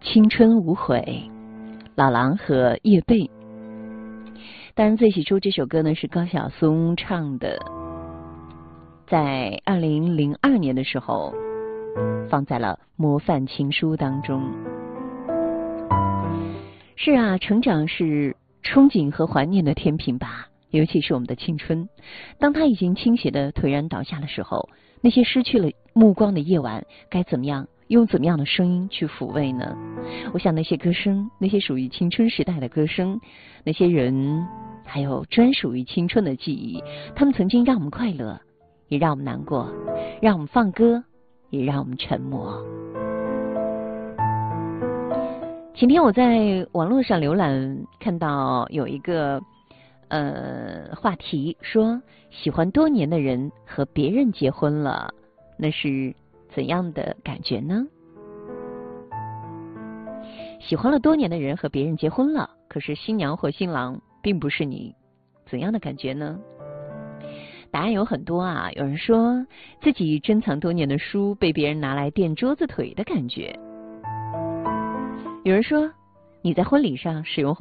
青春无悔，老狼和叶蓓。当然最起初这首歌呢是高晓松唱的，在2002年的时候放在了模范情书当中。是啊，成长是憧憬和怀念的天平吧，尤其是我们的青春，当它已经倾斜的颓然倒下的时候，那些失去了目光的夜晚该怎么样用怎么样的声音去抚慰呢？我想那些歌声，那些属于青春时代的歌声，那些人，还有专属于青春的记忆，他们曾经让我们快乐，也让我们难过，让我们放歌，也让我们沉默。前天我在网络上浏览，看到有一个话题说，喜欢多年的人和别人结婚了，那是怎样的感觉呢？喜欢了多年的人和别人结婚了，可是新娘或新郎并不是你，怎样的感觉呢？答案有很多啊，有人说自己珍藏多年的书被别人拿来垫桌子腿的感觉，有人说你在婚礼上使用